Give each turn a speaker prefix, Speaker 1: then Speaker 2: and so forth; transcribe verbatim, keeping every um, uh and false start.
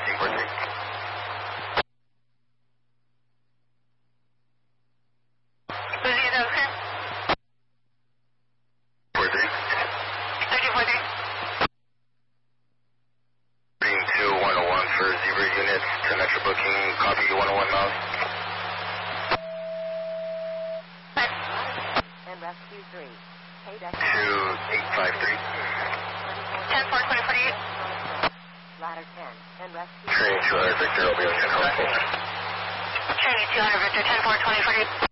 Speaker 1: thirteen four three.
Speaker 2: Losing it over.
Speaker 1: four three.
Speaker 2: thirteen four three.
Speaker 1: Green two one oh one for Zebra units to Metro booking, copy one oh one miles.
Speaker 3: And rescue three.
Speaker 1: two eight five three.
Speaker 2: ten four twenty forty-eight.
Speaker 3: Ladder ten. And rescue
Speaker 1: Training two hundred Victor, I'll be on ten four.
Speaker 2: Training two hundred Victor, ten four twenty forty-eight.